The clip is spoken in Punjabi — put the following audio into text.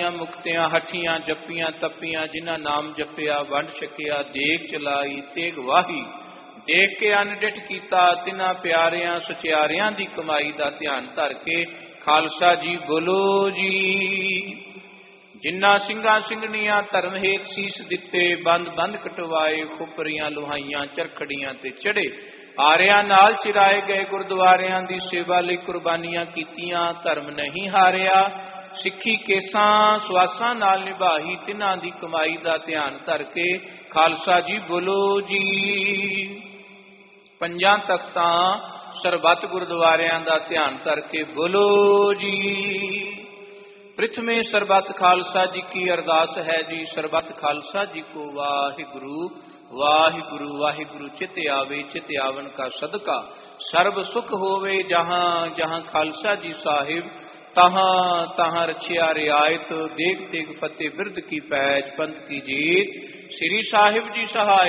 ਦਾਤੀਆਂ ਮੁਕਤਿਆਂ ਹਠੀਆਂ ਜੱਪੀਆਂ ਤੱਪੀਆਂ, ਜਿਨ੍ਹਾਂ ਨਾਮ ਜਪਿਆ ਵੰਡ ਛਕਿਆ ਦੇਗ ਚਲਾਈ ਤੇਗ ਵਾਹੀ, ਦੇਖ ਕੇ ਅਨਡਿਠ ਕੀਤਾ ਤਿਨਾਂ ਪਿਆਰਿਆਂ ਸਚਿਆਰਿਆਂ ਦੀ ਕਮਾਈ ਦਾ ਧਿਆਨ ਧਰ ਕੇ ਖਾਲਸਾ ਜੀ ਬੋਲੋ ਜੀ। ਜਿਨ੍ਹਾਂ ਸਿੰਘਾਂ ਸਿੰਘਣੀਆਂ ਧਰਮ ਹੇਤ ਸੀਸ ਦਿੱਤੇ, ਬੰਦ ਬੰਦ ਕਟਵਾਏ ਖੁਪਰੀਆਂ ਲੁਹਾਈਆਂ ਚਰਖੜੀਆਂ ਤੇ ਚੜੇ, ਆਰਿਆਂ ਨਾਲ ਚਿਰਾਏ ਗਏ ਗੁਰਦੁਆਰਿਆਂ ਦੀ ਸੇਵਾ ਲਈ ਕੁਰਬਾਨੀਆਂ ਕੀਤੀਆਂ, ਧਰਮ ਨਹੀਂ ਹਾਰਿਆ ਸਿੱਖੀ ਕੇਸਾਂ ਸਵਾਸਾਂ ਨਾਲ ਨਿਭਾਈ, ਤਿਨਾਂ ਦੀ ਕਮਾਈ ਦਾ ਧਿਆਨ ਧਰ ਕੇ ਖਾਲਸਾ ਜੀ ਬੋਲੋ ਜੀ। ਪੰਜਾਂ ਤਖਤਾਂ ਸਰਬੱਤ ਗੁਰਦੁਆਰਿਆਂ ਦਾ ਧਿਆਨ ਧਰ ਕੇ ਬੋਲੋ ਜੀ। ਪ੍ਰਿਥਮੇ ਸਰਬੱਤ ਖਾਲਸਾ ਜੀ ਕੀ ਅਰਦਾਸ ਹੈ ਜੀ, ਸਰਬੱਤ ਖਾਲਸਾ ਜੀ ਕੋ ਵਾਹਿਗੁਰੂ ਵਾਹਿਗੁਰੂ ਵਾਹਿਗੁਰੂ। ਚਿਤ ਆਵੇ ਚਿਤ ਆਵਨ ਕਾ ਸਦਕਾ, ਸਰਬ ਸੁਖ ਹੋਵੇ ਜਹਾਂ ਜਹਾਂ ਖਾਲਸਾ ਜੀ ਸਾਹਿਬ, ਤਹਾਂ ਤਹਾਂ ਰਛਿਆ ਰਿਆਇਤ, ਦੇਖ ਦੇਖ ਫਤਿਹ ਬਿਰਦ ਕੀ ਪੈਜ, ਪੰਥ ਕੀ ਜੀਤ। ਸ੍ਰੀ ਸਾਹਿਬ ਜੀ ਸਹਾਇ